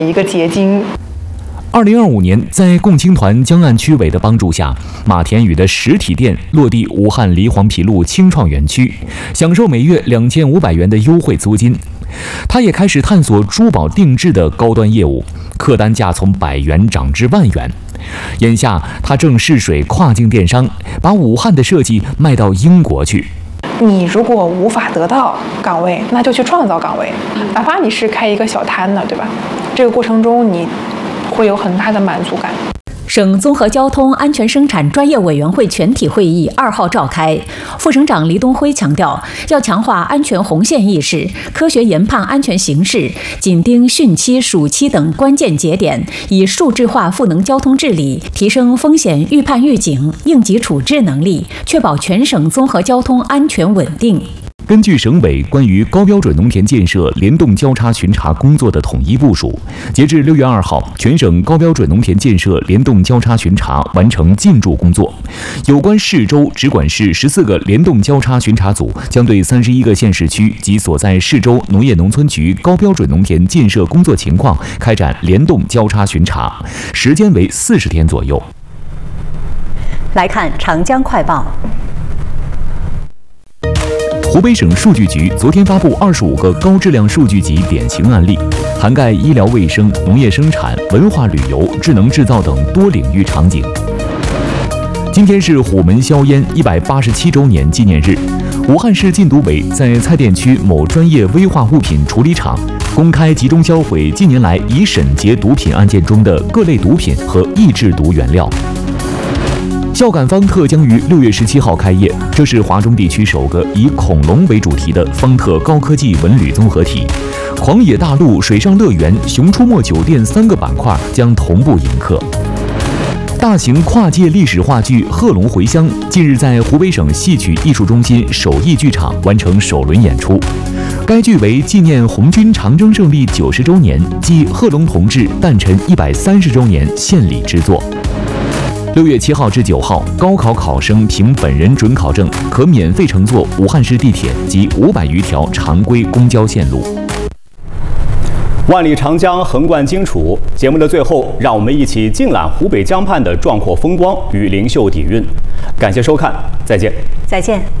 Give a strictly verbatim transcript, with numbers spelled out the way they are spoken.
一个结晶。 二零二五年，在共青团江岸区委的帮助下，马田宇的实体店落地武汉梨黄陂路青创园区，享受每月两千五百元的优惠租金。他也开始探索珠宝定制的高端业务，客单价从百元涨至万元。眼下，他正试水跨境电商，把武汉的设计卖到英国去。 你如果无法得到岗位，那就去创造岗位，哪怕你是开一个小摊的，对吧？这个过程中你会有很大的满足感。 省综合交通安全生产专业委员会全体会议二号召开，副省长黎东辉强调，要强化安全红线意识，科学研判安全形势，紧盯汛期、暑期等关键节点，以数字化赋能交通治理，提升风险预判预警、应急处置能力，确保全省综合交通安全稳定。 根据省委关于高标准农田建设联动交叉巡查工作的统一部署，截至六月二号，全省高标准农田建设联动交叉巡查完成进驻工作。有关市州、直管市十四个联动交叉巡查组将对三十一个县市区及所在市州农业农村局高标准农田建设工作情况开展联动交叉巡查，时间为四十天左右。 来看长江快报。 湖北省数据局昨天发布二十五个高质量数据集典型案例，涵盖医疗卫生、农业生产、文化旅游、智能制造等多领域场景。今天是虎门销烟一百八十七周年纪念日，武汉市禁毒委在蔡甸区某专业危化物品处理厂公开集中销毁近年来已审结毒品案件中的各类毒品和易制毒原料。孝感方特将于六月十七号开业，这是华中地区首个以恐龙为主题的方特高科技文旅综合体。狂野大陆、水上乐园、熊出没酒店三个板块将同步迎客。大型跨界历史话剧《贺龙回乡》近日在湖北省戏曲艺术中心首义剧场完成首轮演出。该剧为纪念红军长征胜利九十周年暨贺龙同志诞辰一百三十周年献礼之作。六月七号至九号，高考考生凭本人准考证可免费乘坐武汉市地铁及五百余条常规公交线路。 万里长江横贯荆楚，节目的最后，让我们一起尽览湖北江畔的壮阔风光与灵秀底蕴。感谢收看，再见。 再见。